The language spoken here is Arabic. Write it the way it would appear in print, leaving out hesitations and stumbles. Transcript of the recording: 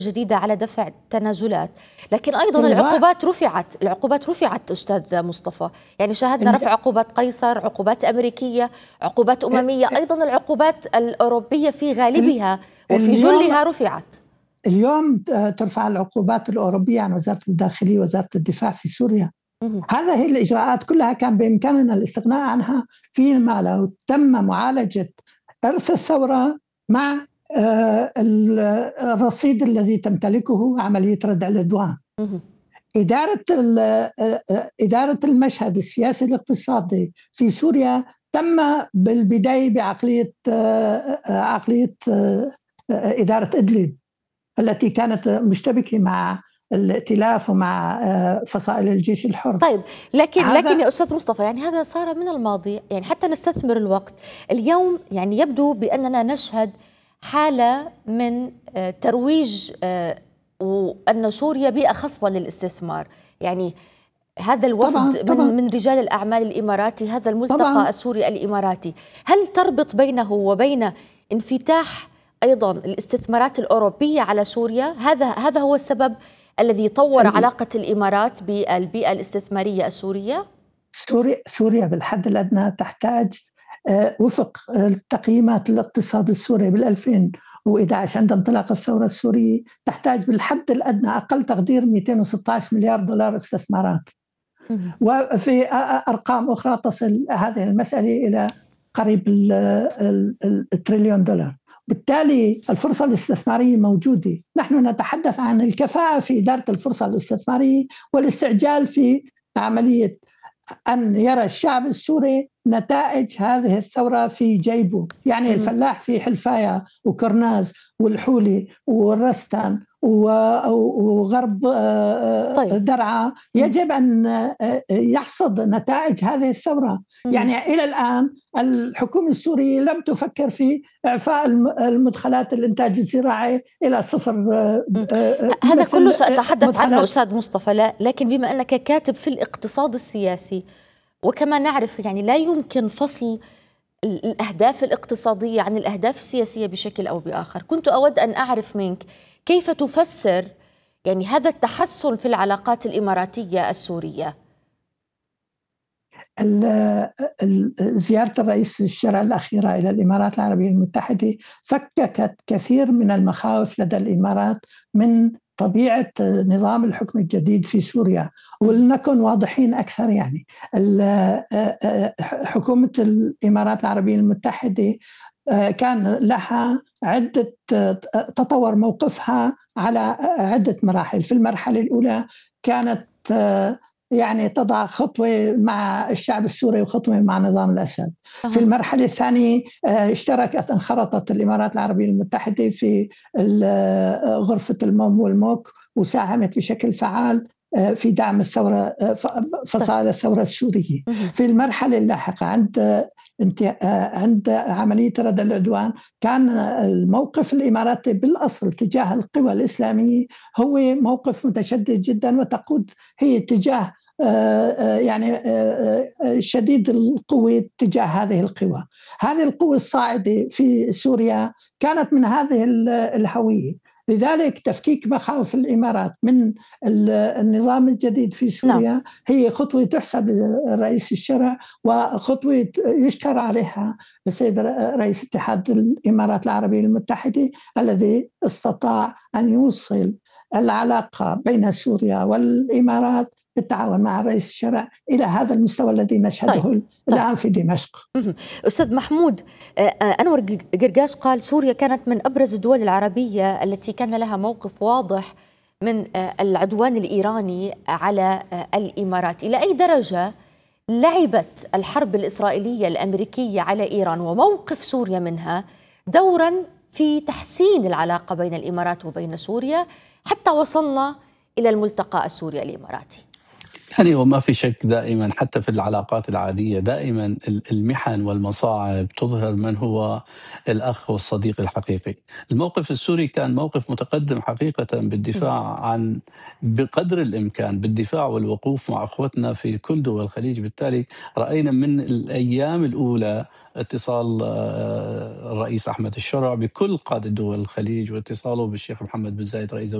جديدة على دفع التنازلات، لكن أيضا العقوبات رفعت أستاذ مصطفى. يعني شاهدنا رفع عقوبات قيصر، عقوبات أمريكية، عقوبات أممية، أيضا العقوبات الأوروبية في غالبها وفي جلها رفعت. اليوم ترفع العقوبات الأوروبية عن وزارة الداخلية ووزارة الدفاع في سوريا. هذه الإجراءات كلها كان بإمكاننا الاستغناء عنها فيما لو تم معالجة إرث الثورة مع الرصيد الذي تمتلكه عملية ردع العدوان. إدارة المشهد السياسي الاقتصادي في سوريا تم بالبداية بعقلية إدارة إدلب التي كانت مشتبكة مع الائتلاف ومع فصائل الجيش الحر. طيب لكن يا أستاذ مصطفى، يعني هذا صار من الماضي، يعني حتى نستثمر الوقت. اليوم يعني يبدو بأننا نشهد حالة من ترويج وأن سوريا بيئة خصبة للاستثمار. يعني هذا الوفد طبعاً من رجال الأعمال الإماراتي، هذا الملتقى طبعاً السوري الإماراتي، هل تربط بينه وبين انفتاح أيضا الاستثمارات الأوروبية على سوريا؟ هذا هو السبب الذي طور علاقة الإمارات بالبيئة الاستثمارية السورية؟ سوريا بالحد الأدنى تحتاج وفق تقييمات الاقتصاد السوري بال2011 عند انطلاق الثورة السورية تحتاج بالحد الأدنى أقل تقدير 216 مليار دولار استثمارات، وفي أرقام أخرى تصل هذه المسألة إلى قريب التريليون دولار. بالتالي الفرصة الاستثمارية موجودة. نحن نتحدث عن الكفاءة في إدارة الفرصة الاستثمارية والاستعجال في عملية أن يرى الشعب السوري نتائج هذه الثورة في جيبه. يعني الفلاح في حلفاية وكرناز والحولي والرستان وغرب درعا يجب أن يحصد نتائج هذه الثورة. يعني إلى الآن الحكومة السورية لم تفكر في إعفاء المدخلات الإنتاج الزراعي إلى صفر. هذا كله سأتحدث عنه أستاذ مصطفى، لكن بما أنك كاتب في الاقتصاد السياسي وكما نعرف يعني لا يمكن فصل الأهداف الاقتصادية عن الأهداف السياسية بشكل أو بآخر، كنت أود أن أعرف منك كيف تفسر يعني هذا التحسن في العلاقات الإماراتية السورية؟ زيارة الرئيس الشرعي الأخيرة إلى الإمارات العربية المتحدة فككت كثير من المخاوف لدى الإمارات من طبيعة نظام الحكم الجديد في سوريا. ولنكن واضحين أكثر، يعني حكومة الإمارات العربية المتحدة كان لها عدة تطور موقفها على عدة مراحل. في المرحلة الأولى كانت يعني تضع خطوة مع الشعب السوري وخطوة مع نظام الأسد. في المرحلة الثانية انخرطت الإمارات العربية المتحدة في غرفة الموم والموك وساهمت بشكل فعال في دعم الثورة، فصائل الثورة السورية. في المرحلة اللاحقة عند عملية ردع العدوان كان الموقف الإماراتي بالأصل تجاه القوى الإسلامية هو موقف متشدد جدا، وتقود هي تجاه يعني شديد القوة تجاه هذه القوى. هذه القوى الصاعدة في سوريا كانت من هذه الهوية. لذلك تفكيك مخاوف الإمارات من النظام الجديد في سوريا هي خطوة تحسب لرئيس الشرع وخطوة يشكر عليها السيد رئيس اتحاد الإمارات العربية المتحدة الذي استطاع أن يوصل العلاقة بين سوريا والإمارات بالتعاون مع رئيس الشرع إلى هذا المستوى الذي نشهده الآن في دمشق. أستاذ محمود، أنور قرقاش قال سوريا كانت من أبرز الدول العربية التي كان لها موقف واضح من العدوان الإيراني على الإمارات. إلى أي درجة لعبت الحرب الإسرائيلية الأمريكية على إيران وموقف سوريا منها دورا في تحسين العلاقة بين الإمارات وبين سوريا حتى وصلنا إلى الملتقى السوري الإماراتي؟ يعني وما في شك دائما حتى في العلاقات العادية دائما المحن والمصاعب تظهر من هو الأخ والصديق الحقيقي. الموقف السوري كان موقف متقدم حقيقة بالدفاع عن بقدر الإمكان بالدفاع والوقوف مع أخوتنا في كل دول الخليج. بالتالي رأينا من الأيام الأولى اتصال الرئيس أحمد الشرع بكل قادة دول الخليج، واتصاله بالشيخ محمد بن زايد رئيس